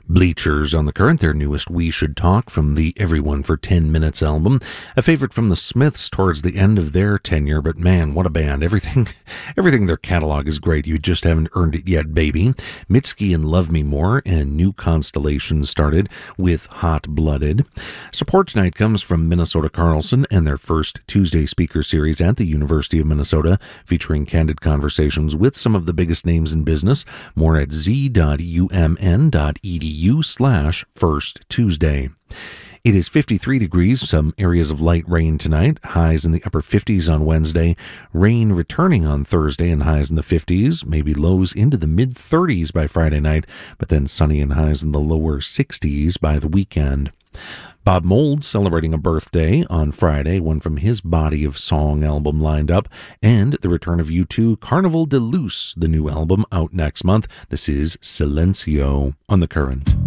Bleachers on the Current, their newest We Should Talk from the Everyone for 10 Minutes album. A favorite from the Smiths towards the end of their tenure, but man, what a band. Everything their catalog is great. You just haven't earned it yet, baby. Mitski and Love Me More, and New Constellations started with Hot Blooded. Support tonight comes from Minnesota Carlson and their first Tuesday speaker series at the University of Minnesota, featuring candid conversations with some of the biggest names in business. More at z.umn.edu/First Tuesday. It is 53 degrees, some areas of light rain tonight, highs in the upper 50s on Wednesday, rain returning on Thursday and highs in the 50s, maybe lows into the mid-30s by Friday night, but then sunny and highs in the lower 60s by the weekend. Bob Mould celebrating a birthday on Friday, one from his Body of Song album lined up, and the return of U2 Carnival de Luz, the new album out next month. This is Silencio on The Current.